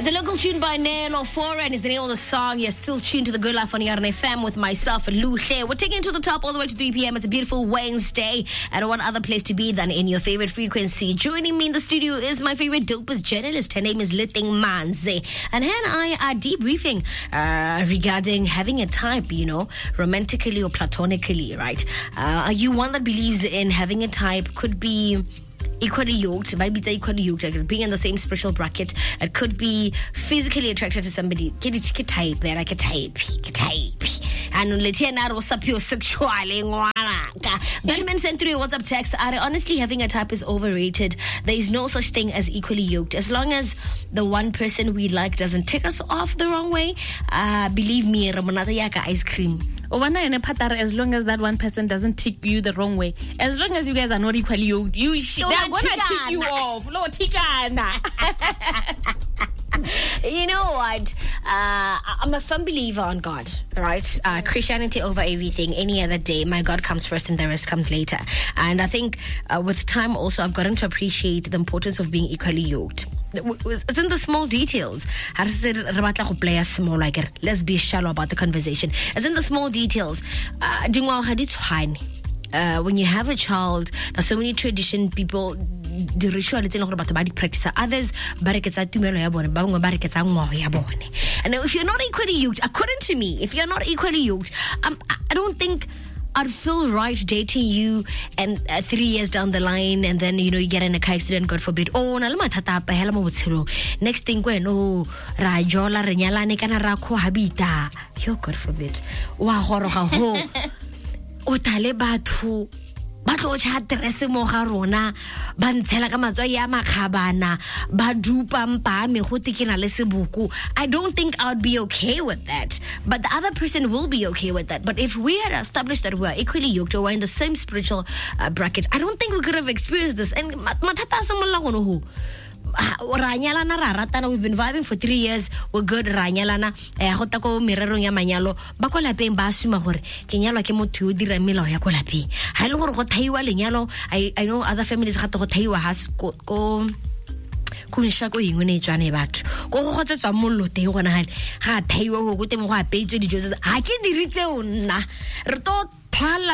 It's a local tune by Nelo Foreign is the name of the song. You're still tuned to the Good Life on Yarn FM with myself and Lou Claire. We're taking it to the top all the way to 3 p.m. It's a beautiful Wednesday. And what other place to be than in your favorite frequency? Joining me in the studio is my favorite dopest journalist. Her name is Lithing Manze. And her and I are debriefing regarding having a type, romantically or platonically, right? Are you one that believes in having a type? Could be equally yoked, maybe they're equally yoked, like being in the same spiritual bracket. It could be physically attracted to somebody. Get type, like a type. And let's hear now what's up your sexually. Benjamin sent through a WhatsApp text. Honestly, having a type is overrated. There is no such thing as equally yoked. As long as the one person we like doesn't take us off the wrong way, believe me, Ramonata Yaka ice cream. As long as that one person doesn't tick you the wrong way, as long as you guys are not equally yoked, they're gonna tick you off. You know what? I'm a firm believer on God, right? Christianity over everything. Any other day, my God comes first and the rest comes later. And I think with time also, I've gotten to appreciate the importance of being equally yoked. It's in the small details. Let's be shallow about the conversation. It's in the small details. When you have a child, there's so many tradition people, the ritual it's not about the body practice. Others and if you're not equally yoked, according to me, if you're not equally yoked, I don't think I'd feel right dating you and 3 years down the line, and then you get in a car accident, God forbid. Oh, next thing when rajola renyalane kana ra cohabita. Yo, God forbid. Wa horoga ho. O tale batho ba tlo tjha dress mo ga rona ba ntshela ka matswa ya makhabana ba dupa mpa me go tikena le sebuku. I don't think I would be okay with that, but the other person will be okay with that. But if we had established that we are equally yoked or we're in the same spiritual bracket, I don't think we could have experienced this. And matata samola gono ho ranyalana ra ratana, we've been vibing for 3 years, we're good. Ranyalana gota ko mererong ya manyalo ba kwa lapeng ba asuma gore ke nyalwa ke motho o dira melao ya kwa lapeng ha ile gore go thaiwa lenyalo. I know other families ga to go thaiwa has ko nsha ko ingwe ne tsane batho go go tsetswa mollo teng gona ga thaiwa go teng go apeitswe dijo tse ha ke diritse o nna re to so I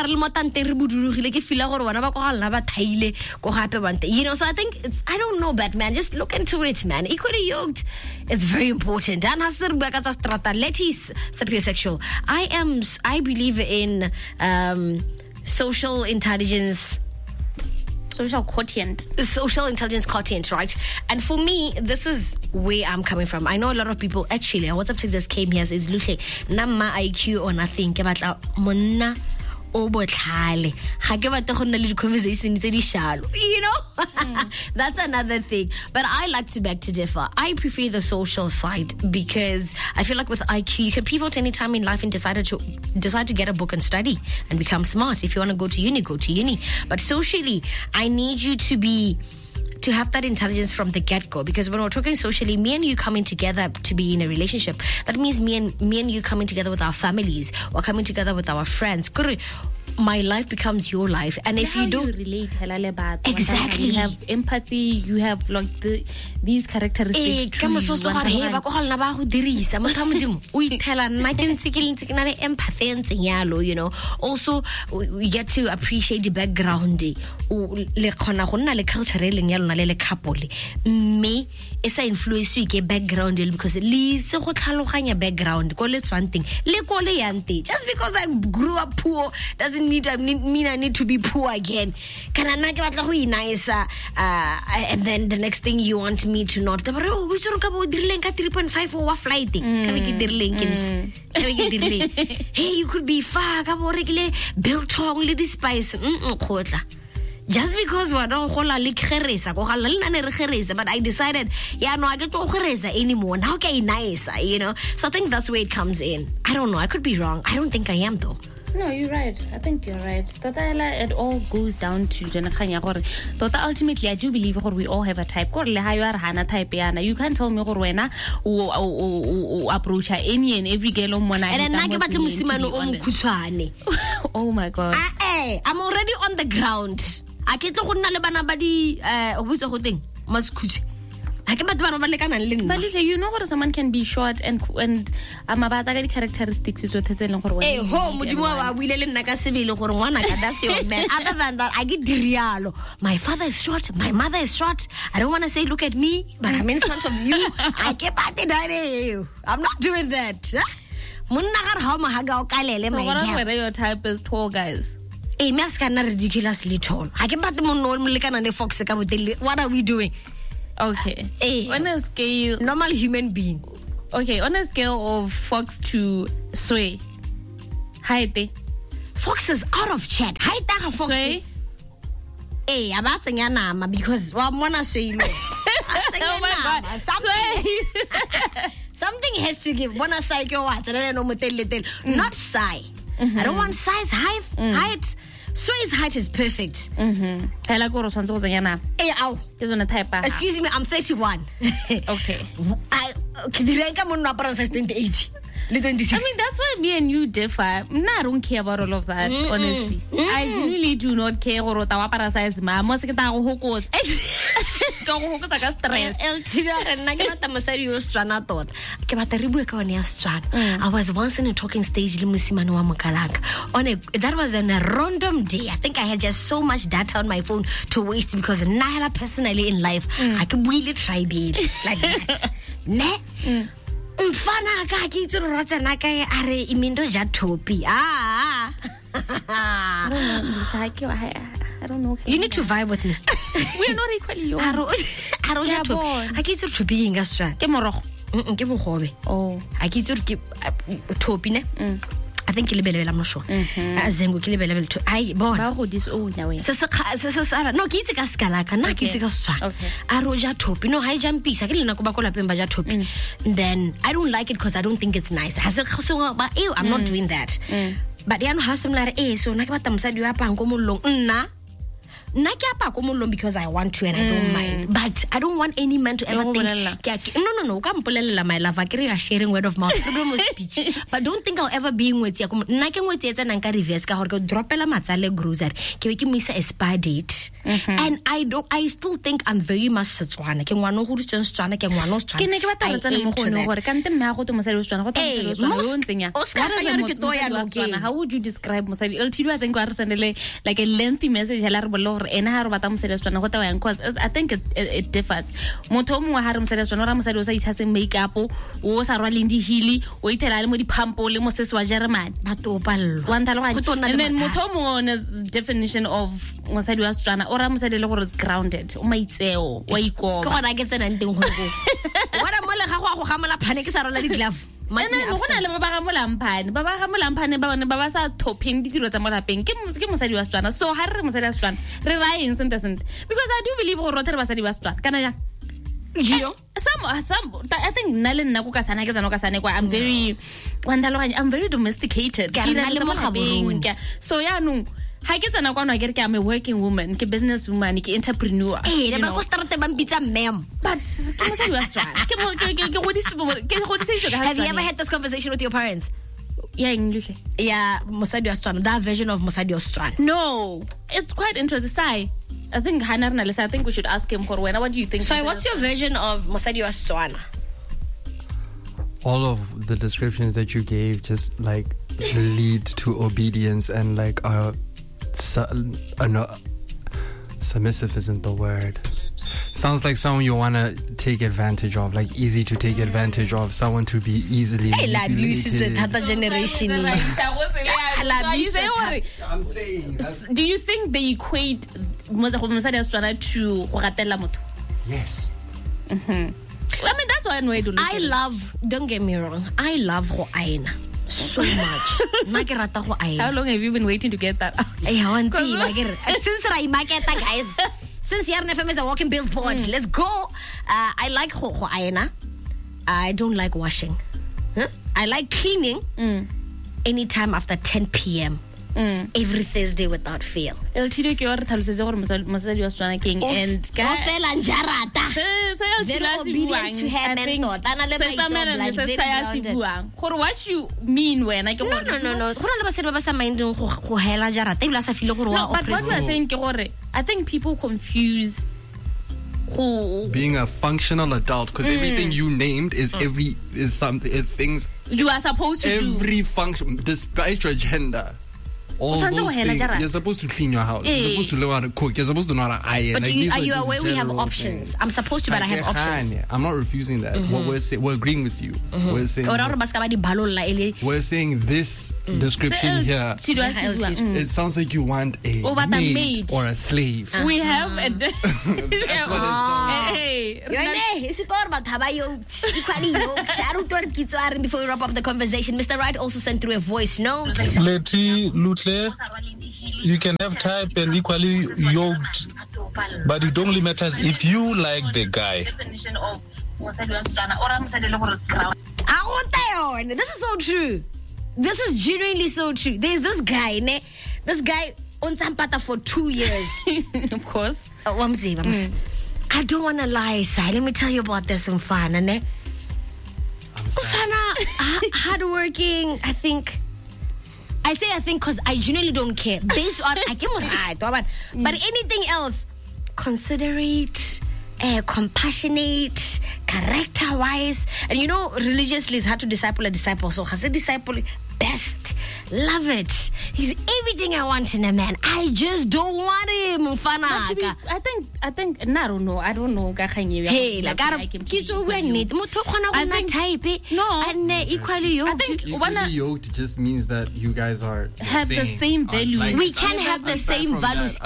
think I don't know, Batman, just look into it, man. Equally yoked, it's very important. And Letty's sapiosexual. I believe in social intelligence. Social intelligence quotient, right? And for me, this is where I'm coming from. I know a lot of people, actually, and WhatsApp text just came here, says, look, Namma IQ or nothing, monna conversation, that's another thing. But I like to beg to differ. I prefer the social side because I feel like with IQ you can pivot any time in life and decide to get a book and study and become smart. If you want to go to uni, go to uni. But socially, I need you to have that intelligence from the get-go, because when we're talking socially, me and you coming together to be in a relationship, that means me and you coming together with our families or coming together with our friends. My life becomes your life, and if you don't relate, exactly, you have empathy, you have like these characteristics. Also, we get to appreciate the background. Me, it's an influence we get background because background. Just because I grew up poor doesn't mean I need to be poor again. And then the next thing you want me to not. Oh, we should go 3.5 for flight. Hey, you could be far. Built tong lady spice. Just because we're not but I decided, I get to anymore. Now okay, nice, So I think that's where it comes in. I don't know, I could be wrong. I don't think I am though. No, you're right. I think you're right. It all goes down to ultimately I do believe we all have a type. You can't tell me approach any and every girl on one. Oh my God. I'm already on the ground. I can't ha ke batho bana ba lekanang le nna. But you know what, someone can be short and amabata ka di characteristics tso tsetseleng gore wena ho modimo wa buile le nna ka sebele gore ngwana ka that's your man. Other than that, I get dirialo. My father is short, my mother is short. I don't want to say look at me, but I'm in front of you. I ke pate dare. I'm not doing that. Monna ga ha ma ha ga o kalele my. So what are your type is tall guys? Hey, me aska na ridiculously tall. Ha ke pate monno mo lekana le fox ka botele. What are we doing? Okay. Hey, on a scale, normal human being. Okay, on a scale of fox to sway, height. Fox is out of chat. Height ha fox. Sway. Hey, abatsenya nama because wa mona sway lo. Oh my God. Something has to give. Bona sai ke wa tsela no motelle. Not sai. I don't want size, height. Sway's height is perfect. Hela go tshwantse go tsenya nama. Eh au. Ke zona type. Excuse me, I'm 31. Okay. I kidirenka mo nna para size 28. I mean, that's why me and you differ. I don't care about all of that, honestly. I really do not care. I stress. I was once in a talking stage. That was on a random day. I think I had just so much data on my phone to waste because Naila personally in life, I could really try being like that. Ne? Mfana ka ke itse rotsa na ka are imindo ja thopi I don't know. You need to vibe with me. We are not equally young. Aro ja thopi ha ke itse thopi eng ka swa ke morogo ke bogobe ha ke itse ke thopi ne I think ke lebelebela mo sure azengo ke lebelebela to ai bona ba go dis o nya wena se no ke itse ka skala ka na ke itse ka swa aro ja thopi no ha jampisa ke le nako ba ko lapeng ba ja thopi then I don't like it because I don't think it's nice ha se khosonga ba I'm not doing that but yana ha somla so na ke batla mosadi wa pang ko mollong nna ke apa ko mollong because I want to and I don't mind, but I don't want any man to ever think no ka mpolella my love I are sharing word of mouth freedom of speech but don't think I'll ever be ngwetsi ya nna ke ngwetsi etsa nang ka reverse ka gore ke dropela matsale grocery ke be ke mo isa a spa date and I still think I'm very much Setswana ke ngwana go ditse Setswana ke ngwana Setswana ke ne ke batla tsena mo gone gore ka nte mme a go to mosadi Setswana go tla mosadi yo ntsenya how would you describe mosadi LTD I think wa re sendele like a lengthy message la re bollo ena ha re batla mosadi Setswana go twa yang cause I think it differs motho mongwe ha re mosadi Setswana ra mosadi o sa itshase makeup o sa rwa lindi hili o itela le mo diphampo le mo sese wa German batho pallo and then motho mongwe definition of mosadi wa Setswana o ra mosadi le gore it's grounded o maitseo wa iko ke gona ke tsena nteng go go wena mo le ga go gamola phane ke sa rola di glove go na le ba ba gamolampane ba ba sa topping ditiro tsa mo lapeng ke mosadi wa Setswana so ha re mosadi wa Setswana re ra eng sente because I do believe gore rothe re basadi ba Setswana kana ja some I think nale nna go ka sana I'm very I'm very domesticated so ya no ha ke tsena kwa no ke I'm a working woman ke business woman ke entrepreneur ba go start ba mbitsa mem but ke mosadi wa Setswana have you ever had this conversation with your parents? Yeah, English. Yeah, mosadi wa Setswana, that version of mosadi wa Setswana. No, it's quite interesting. I think I think we should ask him for what do you think? So what's your version of mosadi wa Setswana? All of the descriptions that you gave just like lead to obedience and like submissive isn't the word. Sounds like someone you want to take advantage of, like easy to take advantage of, someone to be easily manipulated. Generation. I'm saying. Do you think they equate mosadi wa Setswana to go gatella motho? Yes. I mean, that's why I love, don't get me wrong, I love go aina so much. How long have you been waiting to get that out? Since I market guys. Since Yarn FM is a walking billboard, let's go. I like go aina. I don't like washing. I like cleaning anytime after 10 p.m. Every Thursday without fail. LTD ke wa re thalosetse gore mosadi wa Setswana king and ka fela njarata very obedient to her mentor ana le gore what you mean wena ke gore no go na le basadi ba sa minding go hela jarata e bila sa file gore wa oppress. But what I'm saying ke gore I think people confuse being a functional adult, because everything you named is things you are supposed to every function, despite your gender. All those things, you're supposed to clean your house. You're supposed to learn how to cook. You're supposed to know how to iron. But are you aware we have options? Things. I'm supposed to, but I have options. I'm not refusing that. What we're agreeing with you. We're saying this description here. It sounds like you want a maid or a slave. We have a That's what it sounds. Before we wrap up the conversation, Mr. Wright also sent through a voice note. You can have type and equally yoked, but it only matters if you like the guy. This is so true. This is genuinely so true. There's this guy, this guy on Sampata for 2 years. Of course. I don't want to lie, Sai. Let me tell you about this Mfana, ne? Mfana, hardworking, I think because I genuinely don't care. Based on but anything else, considerate, compassionate, character-wise, and religiously it's hard to disciple a disciple. So has a disciple best. Love it. He's everything I want in a man. I just don't want him. I think I don't know. Hey, like equally yoked. I think equally yoked just means that you guys have the same values. We can have the same values.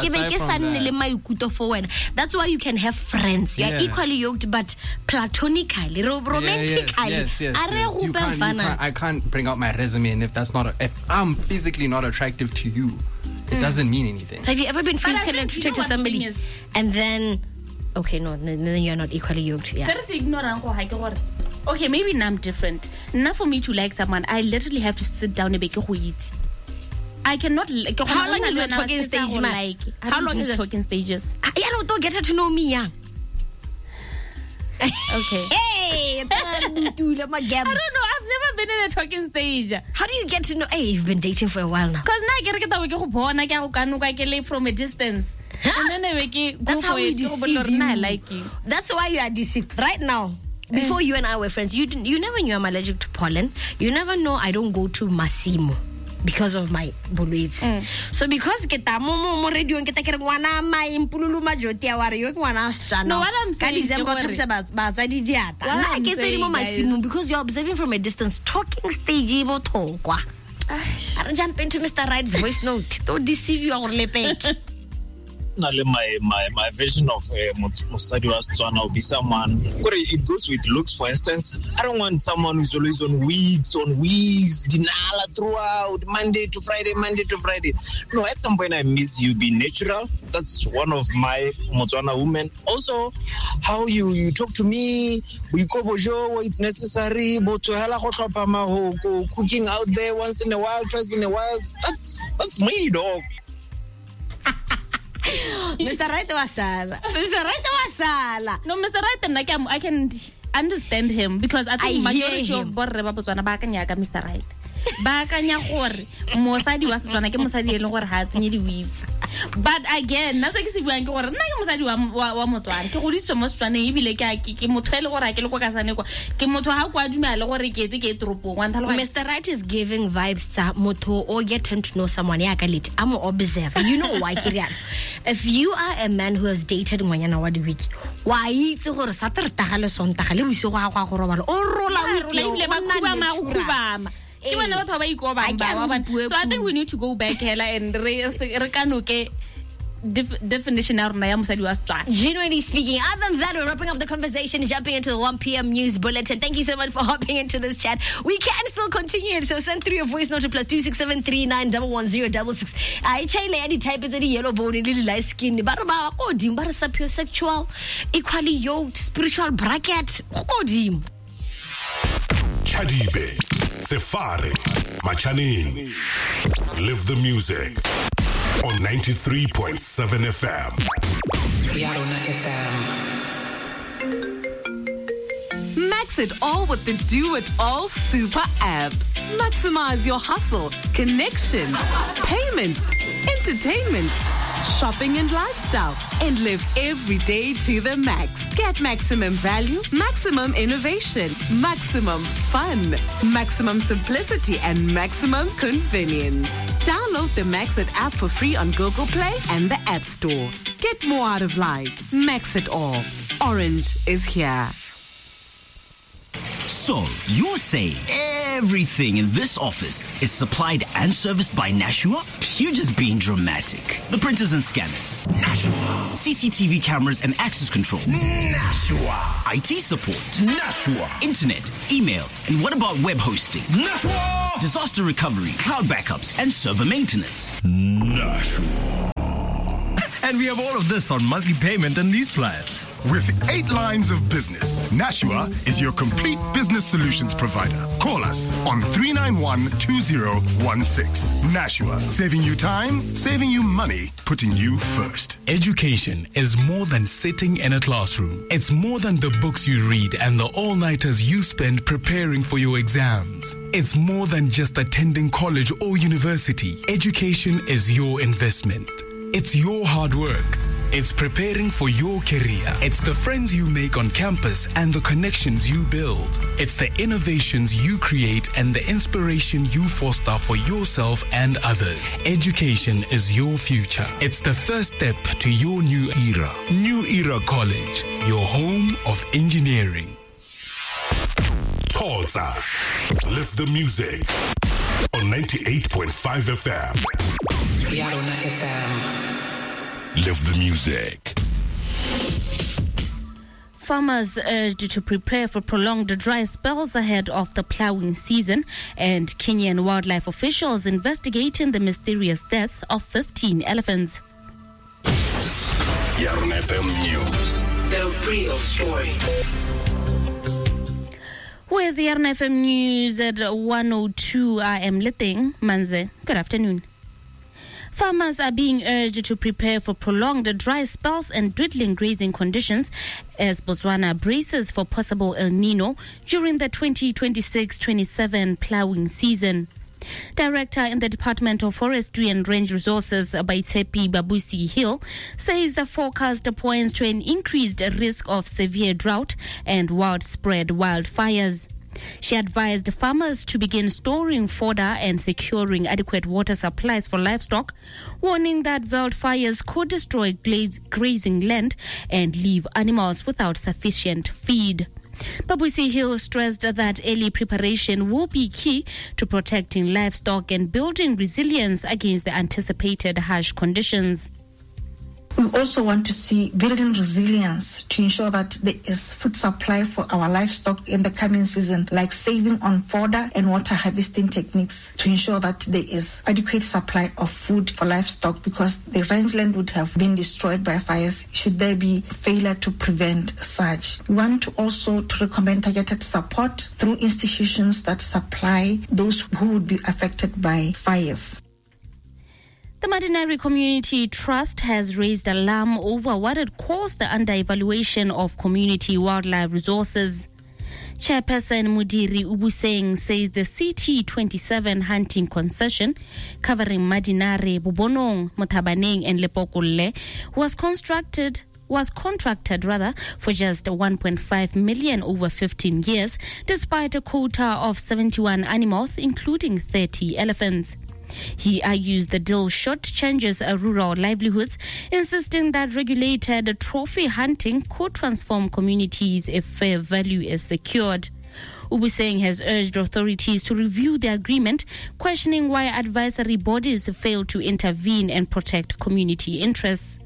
That's why you can have friends. You're equally yoked, but platonically, romantically. Yes. I can't bring out my resume, and if I'm physically not attractive to you, it doesn't mean anything. Have you ever been physically attracted to somebody and then then you're not equally yoked? Yeah. Okay, maybe now I'm different. Now for me to like someone, I literally have to sit down and eat. I cannot. How long is your talking stage, man? How long is talking stages? Don't get her to know me, yeah. Okay. Hey, I don't know. I've never been in a talking stage. How do you get to know? Hey, you've been dating for a while now. Because now I get from a distance. And then that's how we deceive you. I like you. That's why you are deceived right now. Before you and I were friends, you never knew I'm allergic to pollen. You never know I don't go to Massimo because of my bolwetsi. So because kita mo radio kita kere ngwana ma impululu majoti ya ware yo ngwana stsana. No, what I'm saying is because you're observing from a distance. Talking stage ibo thokwa. I don't jump into Mr. Wright's voice note. Don't deceive you or lepek. My version of Mosadi was Tswana will be someone. It goes with looks, for instance. I don't want someone who's always on weeds, dinala throughout, Monday to Friday. No, at some point I miss you being natural. That's one of my Motswana women. Also, how you talk to me, we go bojo, it's necessary, but to cooking out there once in a while, twice in a while. That's me, dog. Mr. Wright wasala. No, Mr. Wright, I can understand him because I think majority of borre ba Botswana ba kanya ka Mr. Wright. Ba kanya gore mosadi wa Setswana ke mosadi e leng gore ha tsenye di weave. But again, na se ke se buang ke gore nna ke mosadi wa Motswana. Ke goditse mo Setswana e bile ke motho e le gore ke le go ka sane kwa. Ke motho ha kwa dumela le gore ke tropong wa nthala. Mr. Wright is giving vibes tsa motho o getting to know someone ya ka leti. I'm observe. You know why ke riana. If you are a man who has dated ngwanyana wa diwiki, wa itse gore Saturday le Sontaga le busigo ga go robala. O rola weekly le ba khubama. So I think we need to go back here and definition. Genuinely speaking, other than that, we're wrapping up the conversation, jumping into the 1 p.m. news bulletin. Thank you so much for hopping into this chat. We can still continue, so send through your voice note to +267 3911 I type it in the yellow bone, little light skin, but sapiosexual, equally yoked, spiritual bracket. Chadibe, Sefare, Machaning. Live the music on 93.7 FM. Yarona FM. Max it all with the Do It All Super app. Maximize your hustle, connections, payments, entertainment, shopping and lifestyle, and live every day to the max. Get maximum value, maximum innovation, maximum fun, maximum simplicity, and maximum convenience. Download the Maxit app for free on Google Play and the App Store. Get more out of life. Max it all. Orange is here. So, you're saying everything in this office is supplied and serviced by Nashua? You're just being dramatic. The printers and scanners? Nashua. CCTV cameras and access control? Nashua. IT support? Nashua. Internet, email, and what about web hosting? Nashua. Disaster recovery, cloud backups, and server maintenance? Nashua. And we have all of this on monthly payment and lease plans. With 8 lines of business, Nashua is your complete business solutions provider. Call us on 391-2016. Nashua, saving you time, saving you money, putting you first. Education is more than sitting in a classroom. It's more than the books you read and the all-nighters you spend preparing for your exams. It's more than just attending college or university. Education is your investment. It's your hard work. It's preparing for your career. It's the friends you make on campus and the connections you build. It's the innovations you create and the inspiration you foster for yourself and others. Education is your future. It's the first step to your new era. New Era College, your home of engineering. Tulsa. Lift the music on 98.5 FM. Yarona FM. Live the music. Farmers urged to prepare for prolonged dry spells ahead of the plowing season, and Kenyan wildlife officials investigating the mysterious deaths of 15 elephants. Yarona FM News. The real story. With the Yarona FM News at 1:02, I am Leteng Manze. Good afternoon. Farmers are being urged to prepare for prolonged dry spells and dwindling grazing conditions as Botswana braces for possible El Nino during the 2026-27 plowing season. Director in the Department of Forestry and Range Resources, Baitsepi Babusi Hill, says the forecast points to an increased risk of severe drought and widespread wildfires. She advised farmers to begin storing fodder and securing adequate water supplies for livestock, warning that wildfires could destroy grazing land and leave animals without sufficient feed. Babusi Hill stressed that early preparation will be key to protecting livestock and building resilience against the anticipated harsh conditions. We also want to see building resilience to ensure that there is food supply for our livestock in the coming season, like saving on fodder and water harvesting techniques to ensure that there is adequate supply of food for livestock, because the rangeland would have been destroyed by fires should there be failure to prevent such. We want to also to recommend targeted support through institutions that supply those who would be affected by fires. The Madinari Community Trust has raised alarm over what it calls the under-evaluation of community wildlife resources. Chairperson Mudiri Ubuseng says the CT27 hunting concession covering Madinari, Bubonong, Motabaneng and Lepokole was contracted for just 1.5 million over 15 years, despite a quota of 71 animals, including 30 elephants. He argues the deal short-changes rural livelihoods, insisting that regulated trophy hunting could transform communities if fair value is secured. Ubuseng has urged authorities to review the agreement, questioning why advisory bodies fail to intervene and protect community interests.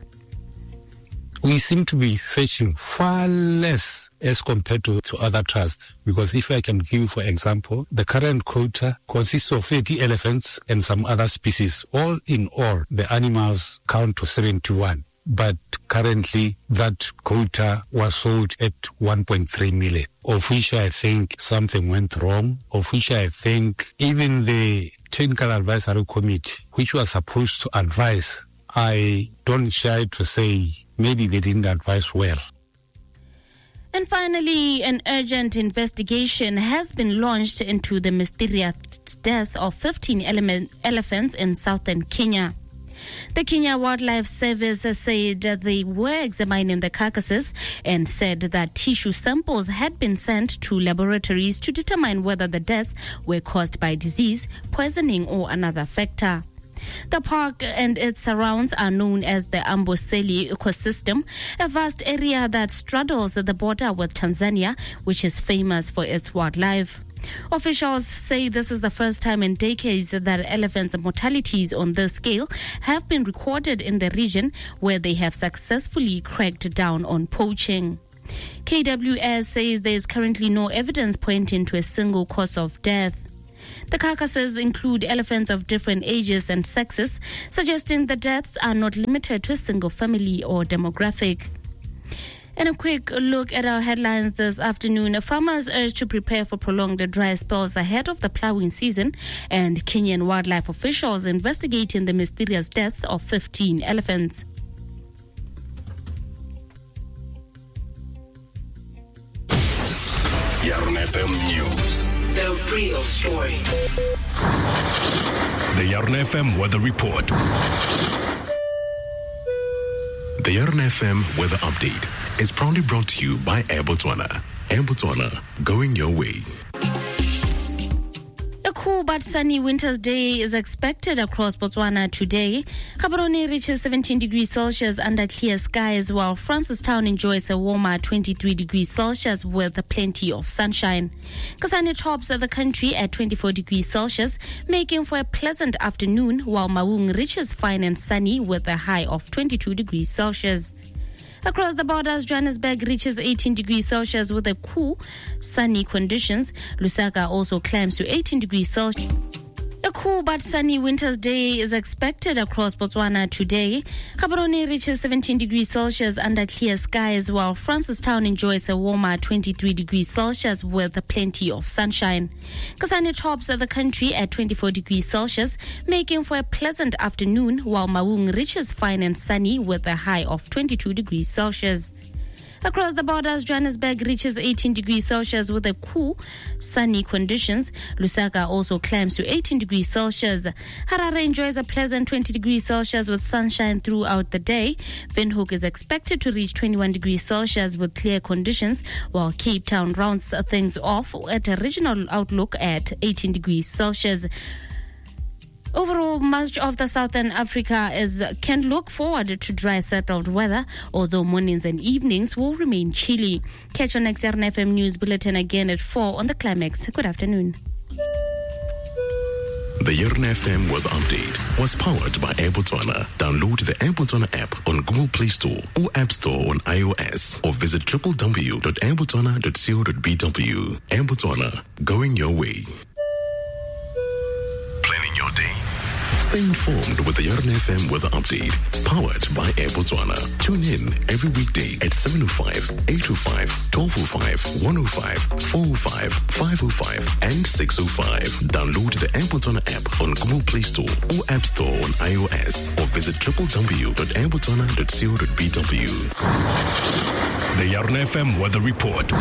We seem to be fetching far less as compared to other trusts. Because if I can give you, for example, the current quota consists of 30 elephants and some other species. All in all, the animals count to 71. But currently, that quota was sold at 1.3 million, of which I think something went wrong, of which I think even the Technical Advisory Committee, which was supposed to advise, I don't shy to say maybe they didn't advise well. And finally, an urgent investigation has been launched into the mysterious deaths of 15 elephants in southern Kenya. The Kenya Wildlife Service said they were examining the carcasses and said that tissue samples had been sent to laboratories to determine whether the deaths were caused by disease, poisoning, or another factor. The park and its surrounds are known as the Amboseli ecosystem, a vast area that straddles the border with Tanzania, which is famous for its wildlife. Officials say this is the first time in decades that elephants' mortalities on this scale have been recorded in the region, where they have successfully cracked down on poaching. KWS says there is currently no evidence pointing to a single cause of death. The carcasses include elephants of different ages and sexes, suggesting the deaths are not limited to a single family or demographic. And a quick look at our headlines this afternoon. Farmers urged to prepare for prolonged dry spells ahead of the plowing season, and Kenyan wildlife officials investigating the mysterious deaths of 15 elephants. Yarn FM News. The real story. The Yarn FM Weather Report. The Yarn FM Weather Update is proudly brought to you by Air Botswana. Air Botswana, going your way. A cool but sunny winter's day is expected across Botswana today. Gaborone reaches 17 degrees Celsius under clear skies, while Francistown enjoys a warmer 23 degrees Celsius with plenty of sunshine. Kasane tops the country at 24 degrees Celsius, making for a pleasant afternoon, while Maung reaches fine and sunny with a high of 22 degrees Celsius. Across the borders, Johannesburg reaches 18 degrees Celsius with a cool, sunny conditions. Lusaka also climbs to 18 degrees Celsius. A cool but sunny winter's day is expected across Botswana today. Gaborone reaches 17 degrees Celsius under clear skies, while Francistown enjoys a warmer 23 degrees Celsius with plenty of sunshine. Kasane tops the country at 24 degrees Celsius, making for a pleasant afternoon, while Maung reaches fine and sunny with a high of 22 degrees Celsius. Across the borders, Johannesburg reaches 18 degrees Celsius with a cool, sunny conditions. Lusaka also climbs to 18 degrees Celsius. Harare enjoys a pleasant 20 degrees Celsius with sunshine throughout the day. Windhoek is expected to reach 21 degrees Celsius with clear conditions, while Cape Town rounds things off at a regional outlook at 18 degrees Celsius. Overall, much of the Southern Africa can look forward to dry, settled weather, although mornings and evenings will remain chilly. Catch your next Yarn FM News Bulletin again at 4 on the Climax. Good afternoon. The Yarn FM Weather Update was powered by Air Botswana. Download the Air Botswana app on Google Play Store or App Store on iOS, or visit www.airbotswana.co.bw. Air Botswana, going your way. Planning your day. Stay informed with the Yarn FM Weather Update, powered by Air Botswana. Tune in every weekday at 7:05, 8:05, 12:05, 1:05, 4:05, 5:05, and 6:05. Download the Air Botswana app on Google Play Store or App Store on iOS, or visit www.airbotswana.co.bw. The Yarn FM Weather Report.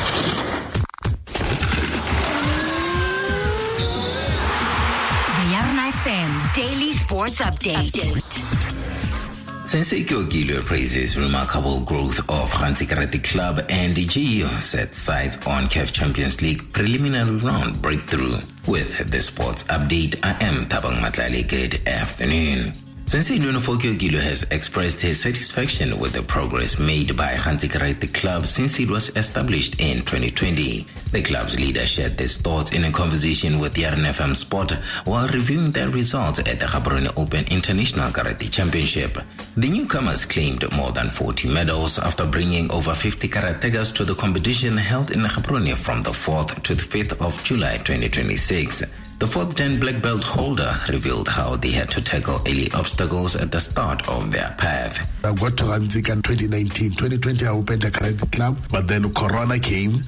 FM Daily Sports Update. Sensei Kyogilo praises remarkable growth of Khanti Karate Club, and GEO set sights on CAF Champions League preliminary round breakthrough. With the sports update, I am Tabang Matlali. Good afternoon. Sensei Lunofo Kyogilo has expressed his satisfaction with the progress made by Khanti Karate Club since it was established in 2020. The club's leader shared his thoughts in a conversation with Yarn FM Sport while reviewing their results at the Gaborone Open International Karate Championship. The newcomers claimed more than 40 medals after bringing over 50 karatekas to the competition held in Gaborone from the 4th to the 5th of July 2026. The fourth Dan black belt holder revealed how they had to tackle early obstacles at the start of their path. I got to Anzika in 2019. 2020 I opened a karate club, but then Corona came,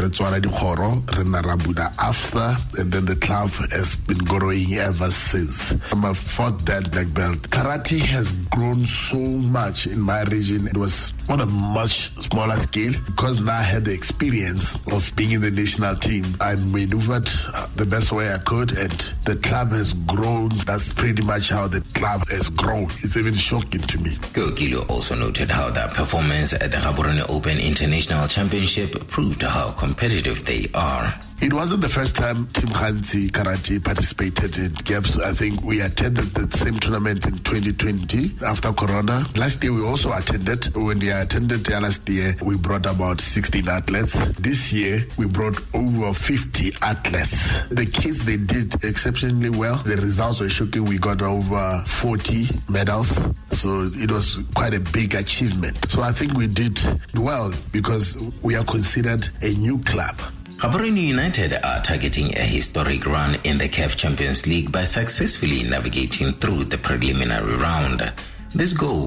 after, and then the club has been growing ever since. I'm a fourth Dan black belt. Karate has grown so much in my region. It was on a much smaller scale because now I had the experience of being in the national team. I maneuvered the best way I could. good, and the club has grown. That's pretty much how the club has grown. It's even shocking to me. Kokilo also noted how the performance at the Gaborone Open International Championship proved how competitive they are. It wasn't the first time Team Khansi Karate participated in GAPS. I think we attended the same tournament in 2020 after Corona. Last year we also attended. When we attended last year, we brought about 16 athletes. This year we brought over 50 athletes. The kids, they did exceptionally well. The results were shocking. We got over 40 medals. So it was quite a big achievement. So I think we did well because we are considered a new club. Gaborone United are targeting a historic run in the CAF Champions League by successfully navigating through the preliminary round. This goal